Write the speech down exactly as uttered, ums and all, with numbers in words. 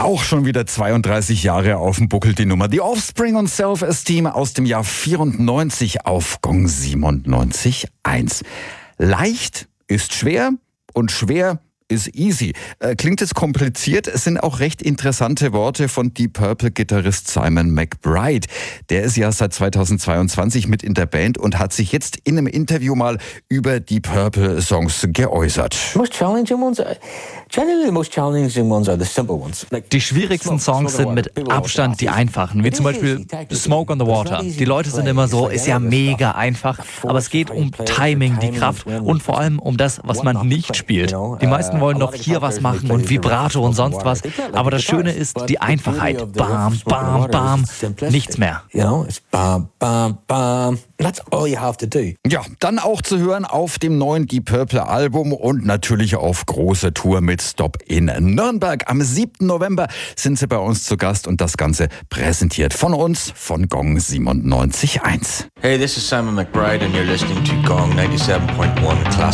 Auch schon wieder zweiunddreißig Jahre auf dem Buckel die Nummer. The Offspring und Self-Esteem aus dem Jahr vierundneunzig auf Gong siebenundneunzig Komma eins. Leicht ist schwer und schwer ist easy. Äh, klingt jetzt kompliziert, es sind auch recht interessante Worte von Deep Purple-Gitarrist Simon McBride. Der ist ja seit zweitausendzweiundzwanzig mit in der Band und hat sich jetzt in einem Interview mal über Deep Purple-Songs geäußert. Most challenging ones, generally the most challenging ones are the simple ones. Die schwierigsten Songs sind mit Abstand die einfachen, wie zum Beispiel Smoke on the Water. Die Leute sind immer so, ist ja mega einfach, aber es geht um Timing, die Kraft und vor allem um das, was man nicht spielt. Die meisten wollen noch hier was machen und Vibrato und sonst was, aber das Schöne ist die Einfachheit. Bam, bam, bam, nichts mehr. Ja, dann auch zu hören auf dem neuen Deep Purple Album und natürlich auf großer Tour mit Stop in Nürnberg. Am siebten November sind sie bei uns zu Gast und das Ganze präsentiert von uns, von Gong siebenundneunzig Komma eins. Hey, this is Simon McBride and you're listening to Gong ninety-seven point one Classic.